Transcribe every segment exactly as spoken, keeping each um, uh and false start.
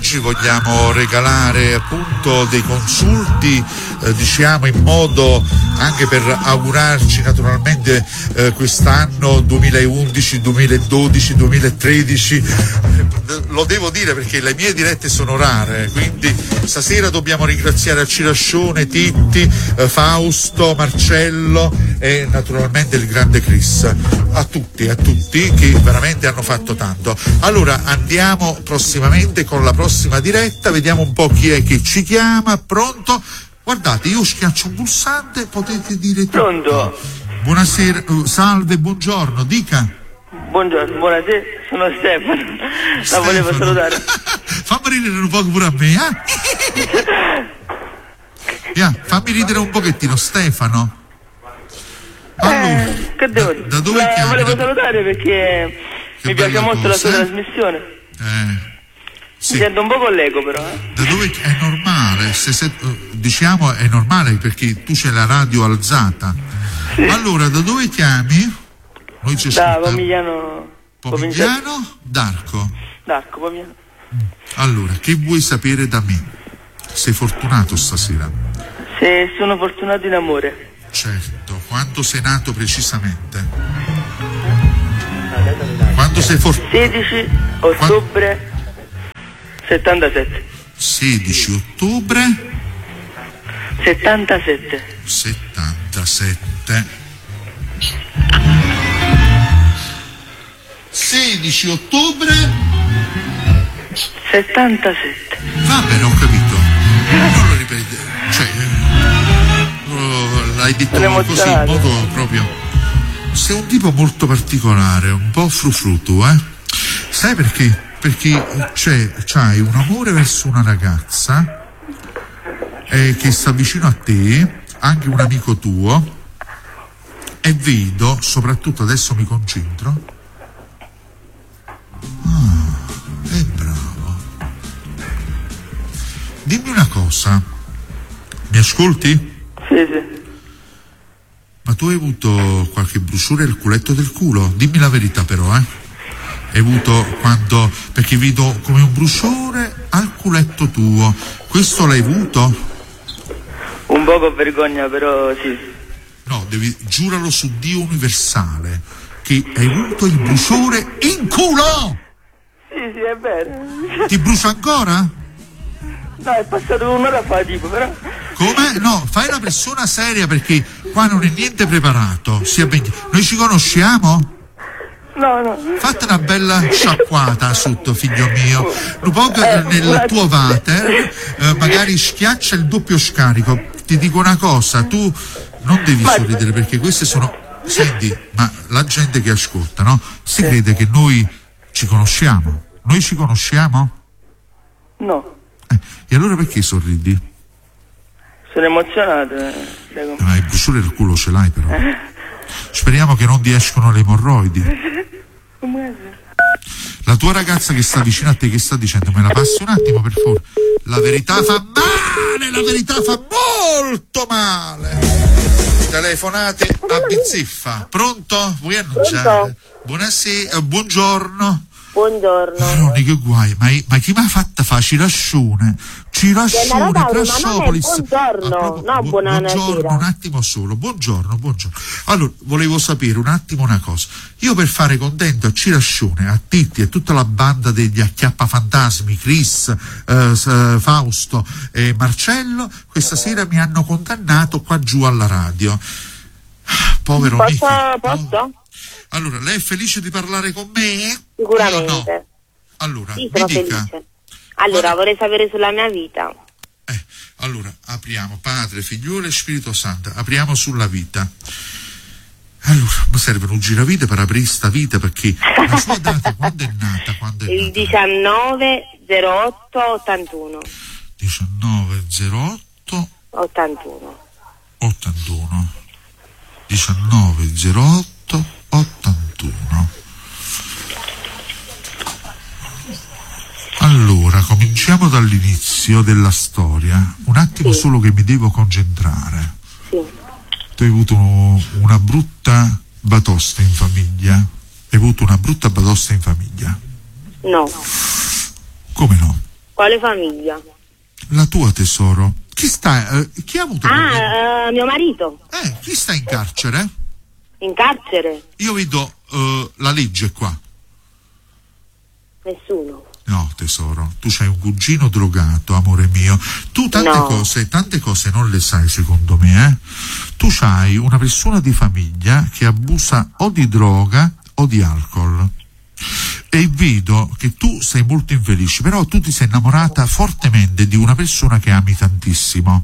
oggi vogliamo regalare appunto dei consulti, eh, diciamo in modo anche per augurarci naturalmente eh, quest'anno duemilaundici, duemiladodici, duemilatredici. Eh, lo devo dire perché le mie dirette sono rare, quindi stasera dobbiamo ringraziare Cirascione, Titti, eh, Fausto, Marcello e naturalmente il grande Chris. A tutti, a tutti che veramente hanno fatto tanto. Allora andiamo prossimamente con la prossima diretta, vediamo un po' chi è che ci chiama. Pronto? Guardate, io schiaccio un pulsante, potete dire tutto. Pronto? Buonasera, uh, salve, buongiorno, dica. Buongiorno, buonasera, sono Stefano. La Stefano. volevo salutare. Fammi ridere un po' pure a me, eh? Yeah, fammi ridere un pochettino, Stefano. Allora, eh, che devo dire? Da, da dove La chiami? volevo Da... salutare perché Che mi piace molto cosa, la sua eh? trasmissione. Eh. Sì. Mi sento un po' con l'eco però. Eh. Da dove è normale, se, se, diciamo è normale perché tu c'hai la radio alzata. Sì. Allora, da dove chiami? Noi ci da Pomigliano. Pomigliano? D'Arco. D'Arco, Pomigliano. Allora, che vuoi sapere da me? Sei fortunato stasera? Se sono fortunato in amore. Certo, quando sei nato precisamente? Quando sei fortunato? sedici ottobre settantasette. sedici ottobre settantasette. settantasette. sedici ottobre settantasette. Va bene, ho capito. Non lo ripeti. Cioè, oh, l'hai detto così in modo proprio. Sei un tipo molto particolare, un po' frufru tu, eh? Sai perché? Perché c'è, c'hai un amore verso una ragazza eh, che sta vicino a te, anche un amico tuo, e vedo, soprattutto adesso mi concentro. Ah, è bravo. Dimmi una cosa, mi ascolti? Sì, sì. Ma tu hai avuto qualche bruciore al culetto del culo? Dimmi la verità però, eh? Hai avuto quando... perché vedo come un bruciore al culetto tuo. Questo l'hai avuto? Un po' con vergogna, però sì. No, devi... giuralo su Dio universale che hai avuto il bruciore in culo! Sì, sì, è vero. Ti brucia ancora? No, è passato un'ora fa, tipo, però... Come? No, fai una persona seria perché qua non è niente preparato. Sia ben... Noi ci conosciamo? No, no. Fate una bella sciacquata sotto, figlio mio. Un po' eh, nel tuo water, eh, magari schiaccia il doppio scarico. Ti dico una cosa, tu non devi ma... sorridere perché queste sono... Senti, ma la gente che ascolta, no? Si sì. crede che noi ci conosciamo. Noi ci conosciamo? No. Eh, e allora perché sorridi? Sono emozionato. Eh. Ma il bruciore del culo ce l'hai però. Speriamo che non ti escono le emorroidi. La tua ragazza che sta vicino a te che sta dicendo? Me la passi un attimo per favore? La verità fa male, la verità fa molto male. Telefonate a bizzeffa. Pronto? Vuoi annunciare? Pronto? Buonasera, buongiorno. Buongiorno. Maroni, che guai, ma, ma chi mi ha fatta fa Cirascione? Cirascione, Crassopolis. Buongiorno, ah, no, bu- buonasera. Buongiorno, un attimo solo, buongiorno, buongiorno. Allora, volevo sapere un attimo una cosa. Io per fare contento a Cirascione, a Titti e tutta la banda degli acchiappafantasmi, Chris, eh, Fausto e Marcello, questa sera mi hanno condannato qua giù alla radio. Povero Posso? Michi. Posso? Allora, lei è felice di parlare con me? Sicuramente. Io no. Allora, sì, sono mi dica. felice. Allora, Guarda. vorrei sapere sulla mia vita. Eh, allora, apriamo Padre, Figliolo e Spirito Santo. Apriamo sulla vita. Allora, mi serve un giravite per aprire sta vita perché la sua data quando è nata? Quando è Il nata? diciannove zero otto ottantuno. diciannove zero otto ottantuno. ottantuno. diciannove zero otto ottantuno. Allora, cominciamo dall'inizio della storia. Un attimo sì. solo che mi devo concentrare. Sì. Tu hai avuto una brutta batosta in famiglia? Hai avuto una brutta batosta in famiglia? No. Come no? Quale famiglia? La tua, tesoro. Chi sta, eh, chi ha avuto problemi? Ah, uh, mio marito. Eh, chi sta in carcere? In carcere? Io vedo uh, la legge qua. Nessuno. No, tesoro, tu c'hai un cugino drogato, amore mio. Tu tante No. cose, tante cose non le sai, secondo me, eh? Tu c'hai una persona di famiglia che abusa o di droga o di alcol. E vedo che tu sei molto infelice, però tu ti sei innamorata fortemente di una persona che ami tantissimo.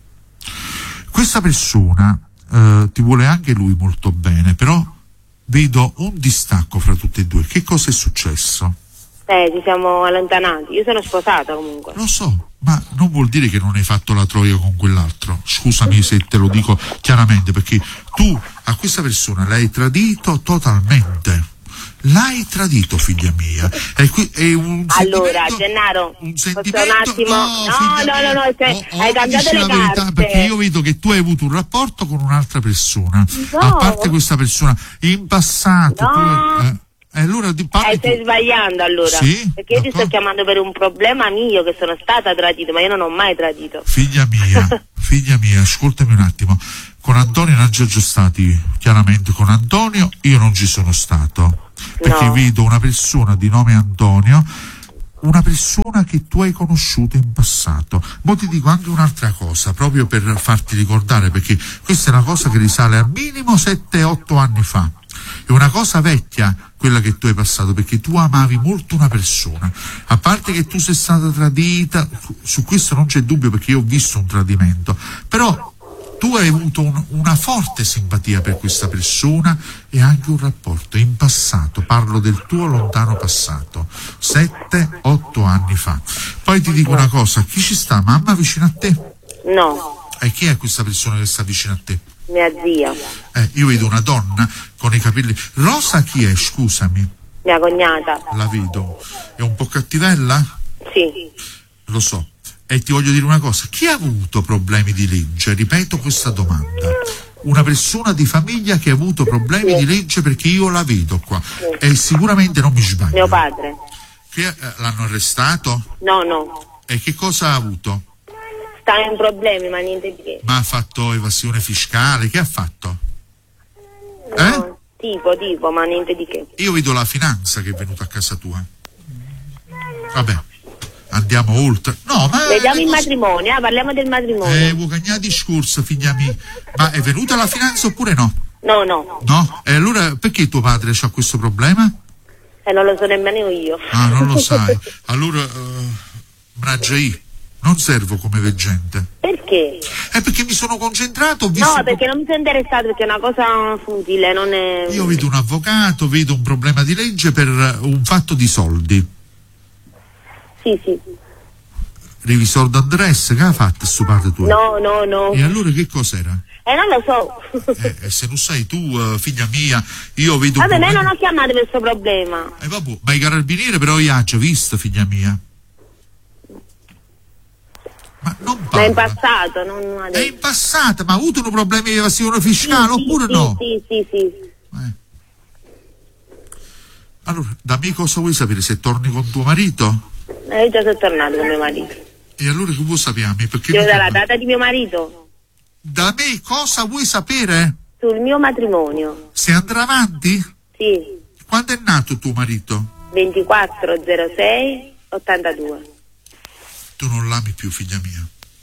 Questa persona eh, ti vuole anche lui molto bene, però vedo un distacco fra tutti e due. Che cosa è successo? Eh, ci siamo allontanati. Io sono sposata comunque. Lo so, ma non vuol dire che non hai fatto la troia con quell'altro. Scusami se te lo dico chiaramente, perché tu a questa persona l'hai tradito totalmente. L'hai tradito, figlia mia. È, qui, è un Allora, sentimento, Gennaro, un posso sentimento, un attimo? no, No, figlia no, mia, no, no, cioè, oh, oh, hai cambiato dici le la verità, carte. perché io vedo che tu hai avuto un rapporto con un'altra persona. No. A parte questa persona, in passato No. tu, eh, e allora di parli Eh, stai tu. sbagliando allora. Sì? Perché io ti sto D'accordo. chiamando per un problema mio, che sono stata tradita, ma io non ho mai tradito. Figlia mia, figlia mia, ascoltami un attimo. Con Antonio non ci già stati, chiaramente con Antonio io non ci sono stato. Perché No. vedo una persona di nome Antonio, una persona che tu hai conosciuto in passato. Ma ti dico anche un'altra cosa, proprio per farti ricordare, perché questa è una cosa che risale al minimo sette otto anni fa. È una cosa vecchia quella che tu hai passato, perché tu amavi molto una persona. A parte che tu sei stata tradita, su questo non c'è dubbio, perché io ho visto un tradimento, però tu hai avuto un, una forte simpatia per questa persona e anche un rapporto in passato. Parlo del tuo lontano passato, sette otto anni fa. Poi ti dico una cosa, chi ci sta? Mamma vicino a te? No, E chi è questa persona che sta vicino a te? mia zia, Eh, io vedo una donna con i capelli rosa. Chi è, scusami? mia cognata. La vedo, è un po' cattivella? Sì. Lo so. E ti voglio dire una cosa, chi ha avuto problemi di legge? Ripeto questa domanda. Una persona di famiglia che ha avuto problemi di legge, perché io la vedo qua e sicuramente non mi sbaglio. Mio padre. Che, eh, l'hanno arrestato? No, no. E che cosa ha avuto? Sta in problemi, ma niente di che. Ma ha fatto evasione fiscale? Che ha fatto? Eh? No, tipo, tipo, ma niente di che. Io vedo la finanza che è venuta a casa tua. Vabbè, andiamo oltre. No, ma Vediamo le il cose- matrimonio, eh, parliamo del matrimonio. Eh, vuoi cagnare discorso, figlia mia. Ma è venuta la finanza oppure no? No, no, No? E allora perché tuo padre ha questo problema? e non lo so nemmeno io. Ah, non lo sai. Allora, uh, mannaggia io, non servo come veggente. Perché? È perché mi sono concentrato, ho visto... No, perché non mi sono interessato, perché è una cosa futile, non è... Io vedo un avvocato, vedo un problema di legge per un fatto di soldi. Sì, sì. Revisor d'adresse, che ha fatto sto padre tuo? No, no, no. E allora che cos'era? Eh, non lo so. Eh, e se non sai tu, uh, figlia mia, io vedo un Vabbè, me problema... non ho chiamato per questo problema. Eh, vabbè, ma i carabinieri però io ho già visto, figlia mia. Ma non Ma in parla. passato, non È adesso. in passato, ma ha avuto un problema di evasione fiscale Sì, oppure sì, no? Sì, sì, sì. Eh. Allora, da me cosa vuoi sapere? Se torni con tuo marito? Eh, io già sono tornato con mio marito. E allora che vuoi sapere? Perché Devo mi- dare la data di mio marito da me cosa vuoi sapere? sul mio matrimonio. Se andrà avanti? Sì, Quando è nato tuo marito? ventiquattro zero sei ottantadue. Tu non l'ami più, figlia mia.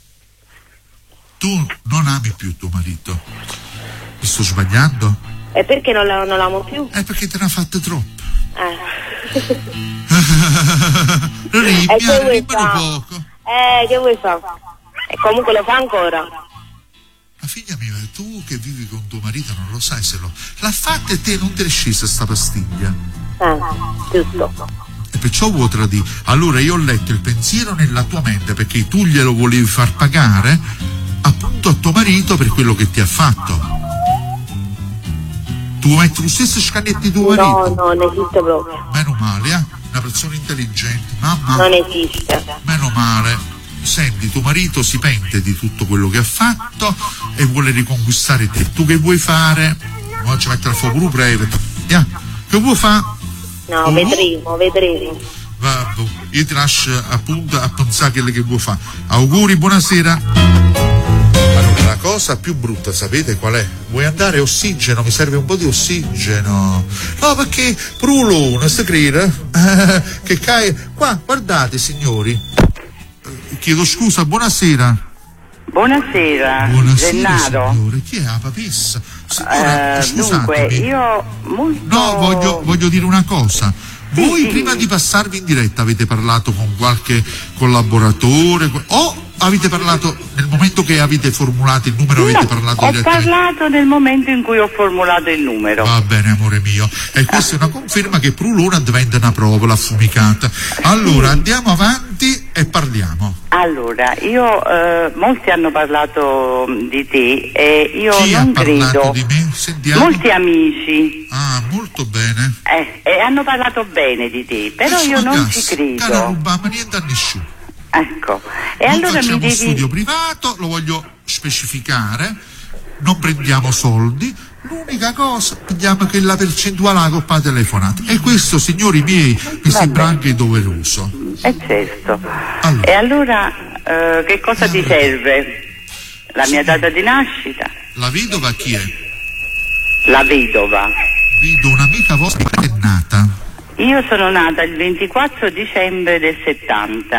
Tu non ami più tuo marito. Mi sto sbagliando? E perché non, la- non l'amo più? È perché te ne ha fatte troppe. Eh. Ridi, E che vuoi rimmeno fare? poco. Eh, che vuoi fare? E comunque lo fa ancora. Ma figlia mia, tu che vivi con tuo marito non lo sai se lo... L'ha fatta e te non ti è scesa sta pastiglia. Eh, giusto. E perciò vuoi tradire. Allora io ho letto il pensiero nella tua mente, perché tu glielo volevi far pagare appunto a tuo marito per quello che ti ha fatto. Tu vuoi mettere lo stesso scagnetto di tuo No, marito? no, non esiste proprio. Meno male, eh? Una persona intelligente. Mamma, Non esiste. meno male. Senti, tuo marito si pente di tutto quello che ha fatto e vuole riconquistare te. Tu che vuoi fare? Oggi mettere a fuoco un breve. Yeah. Che vuoi fare? No, Oh. vedremo, vedremo. Va, io ti lascio appunto a pensare quello che vuoi fare. Auguri, buonasera. Allora, la cosa più brutta, sapete qual è? Vuoi andare ossigeno? Mi serve un po' di ossigeno. No, perché prulone, si crede? Eh, che cae. Qua, guardate, signori. Eh, chiedo scusa, buonasera. Buonasera, Buonasera, Gennaro. signore. Chi è la papessa? Signora, Eh, scusatemi. dunque, io molto... No, voglio, voglio dire una cosa. Voi sì. prima di passarvi in diretta avete parlato con qualche collaboratore o avete parlato nel momento che avete formulato il numero, No, avete parlato ho direttamente? parlato nel momento in cui ho formulato il numero. Va bene, amore mio. E questa è una conferma che Prulona diventa una prova affumicata. Allora, andiamo avanti e parliamo. Allora, io eh, molti hanno parlato di te e io Chi non ha parlato credo. di me? Sentiamo. Molti amici. Ah, molto bene. Eh, e hanno parlato bene di te, però Eh, io non gas, ci Cara, credo. rubama niente a nessuno. Ecco. E Non allora mi facciamo devi. studio privato, lo voglio specificare, non prendiamo soldi, l'unica cosa prendiamo che la percentuale alla coppa telefonata. E questo, signori miei, mi Va sembra bene. anche doveroso. Eh certo. Allora. E allora eh, che cosa ti serve? La mia data di nascita? La vedova chi è? La vedova. Vedo un'amica vostra che è nata. Io sono nata il ventiquattro dicembre del settanta.